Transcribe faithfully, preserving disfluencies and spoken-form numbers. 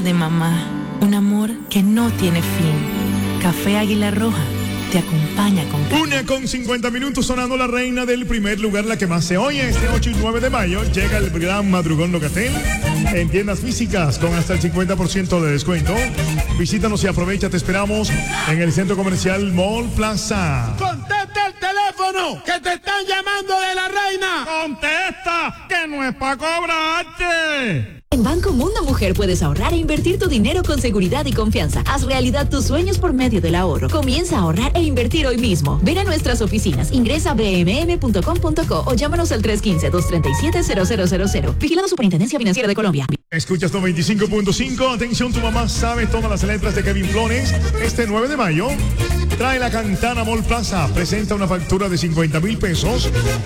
amor de mamá, un amor que no tiene fin. Café Águila Roja te acompaña con calma. Una con cincuenta minutos sonando la reina del primer lugar, la que más se oye. Este ocho y nueve de mayo llega el gran madrugón Locatel en tiendas físicas con hasta el cincuenta por ciento de descuento. Visítanos y aprovecha, te esperamos en el centro comercial Mall Plaza. ¡Contesta el teléfono! ¡Que te están llamando de la reina! ¡Contesta! ¡Que no es para cobrarte! En Banco Mundo Mujer puedes ahorrar e invertir tu dinero con seguridad y confianza. Haz realidad tus sueños por medio del ahorro. Comienza a ahorrar e invertir hoy mismo. Ven a nuestras oficinas, ingresa a b m m punto com punto co o llámanos al tres uno cinco, dos tres siete, cero cero cero cero. Vigilado Superintendencia Financiera de Colombia. Escuchas noventa y cinco punto cinco. Atención, tu mamá sabe todas las letras de Kevin Flores. Este nueve de mayo trae la Cantana Mall Plaza. Presenta una factura de cincuenta mil pesos